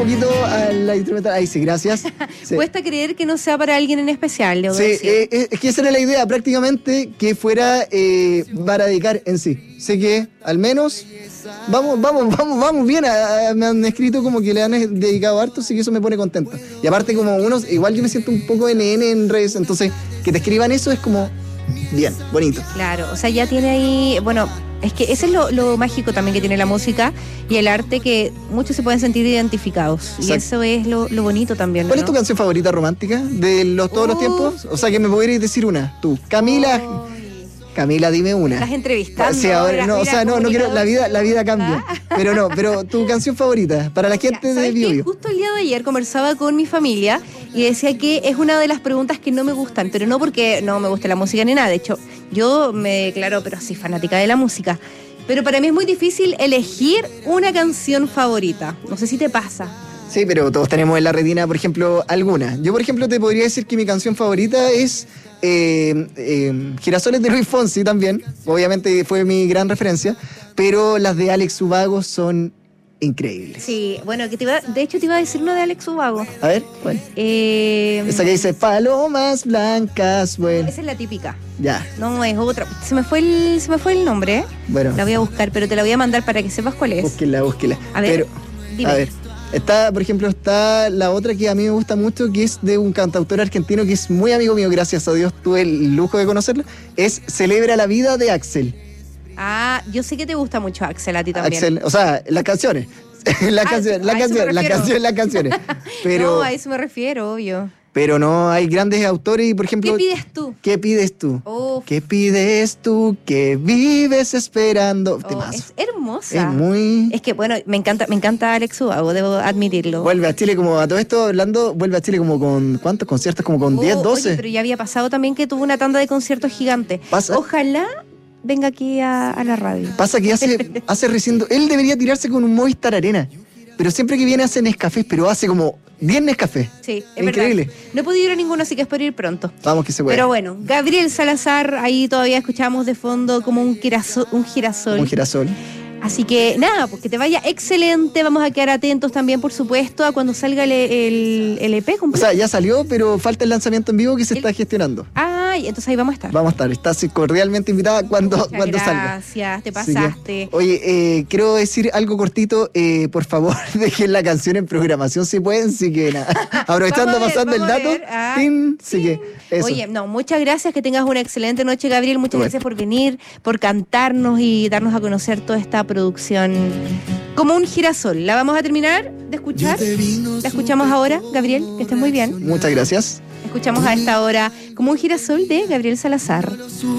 poquito a la instrumental. Ahí sí, gracias. Sí. Cuesta creer que no sea para alguien en especial, debo Sí, decir. es que esa era la idea, prácticamente, que fuera para dedicar en sí. Sé que, al menos, vamos bien. Me han escrito como que le han dedicado harto, así que eso me pone contento. Y aparte, como unos, igual yo me siento un poco NN en redes, entonces, que te escriban eso es como, bien, bonito. Claro, o sea, ya tiene ahí, bueno, es que ese es lo mágico también que tiene la música y el arte, que muchos se pueden sentir identificados. Exacto. Y eso es lo bonito también, ¿Cuál ¿no? es tu canción favorita romántica de todos los tiempos? O sea, que me podrías decir una, tú. Camila, dime una. Estás entrevistando. Sí, ahora, no, mira, o sea, no quiero, la vida cambia. Pero tu canción favorita, para la gente de Bio Bio. Justo el día de ayer conversaba con mi familia y decía que es una de las preguntas que no me gustan, pero no porque no me guste la música ni nada. De hecho, yo me declaro, pero sí, fanática de la música. Pero para mí es muy difícil elegir una canción favorita. No sé si te pasa. Sí, pero todos tenemos en la retina, por ejemplo, alguna. Yo, por ejemplo, te podría decir que mi canción favorita es Girasoles de Luis Fonsi también. Obviamente fue mi gran referencia. Pero las de Alex Ubago son increíbles. Sí, bueno, que de hecho te iba a decir una de Alex Ubago. A ver, ¿cuál? Esa que dice palomas blancas, bueno. Esa es la típica. Ya. No, es otra. Se me fue el nombre, ¿eh? Bueno. La voy a buscar, pero te la voy a mandar para que sepas cuál es. Búsquela. A ver, dime. A ver. Por ejemplo, está la otra que a mí me gusta mucho, que es de un cantautor argentino que es muy amigo mío, gracias a Dios tuve el lujo de conocerlo. Es Celebra la Vida de Axel. Ah, yo sé que te gusta mucho Axel, a ti también. Axel, o sea, las canciones. las canciones. Pero, no, a eso me refiero, obvio. Pero no, hay grandes autores y, por ejemplo... ¿Qué pides tú? ¿Qué pides tú? Uf. ¿Qué pides tú? ¿Qué vives esperando? Es hermosa. Es muy... Es que, bueno, me encanta Alex Ubago, debo admitirlo. Vuelve a Chile como, a todo esto hablando, vuelve a Chile como con, ¿cuántos conciertos? Como con 10, 12. Oye, pero ya había pasado también que tuvo una tanda de conciertos gigante. Ojalá venga aquí a la radio. Pasa que hace recién... Él debería tirarse con un Movistar Arena, pero siempre que viene hace Nescafés, pero hace como 10 Nescafés. Sí, es increíble. Verdad. No he podido ir a ninguno, así que espero ir pronto. Vamos que se puede. Pero bueno, Gabriel Salazar, ahí todavía escuchamos de fondo como un girasol. Como un girasol. Así que nada, pues que te vaya excelente. Vamos a quedar atentos también, por supuesto, a cuando salga el EP completo. O sea, ya salió, pero falta el lanzamiento en vivo que se está gestionando. Y entonces ahí vamos a estar. Vamos a estar. Estás cordialmente invitada cuando salga. Gracias, te pasaste. Oye, quiero decir algo cortito. Por favor, dejen la canción en programación si pueden. Así que nada, aprovechando, pasando el dato. Así que eso. Oye, muchas gracias. Que tengas una excelente noche, Gabriel. Muchas gracias por venir, por cantarnos y darnos a conocer toda esta producción como un girasol. La vamos a terminar de escuchar. La escuchamos ahora, Gabriel, que estés muy bien. Muchas gracias. Escuchamos a esta hora como un girasol de Gabriel Salazar.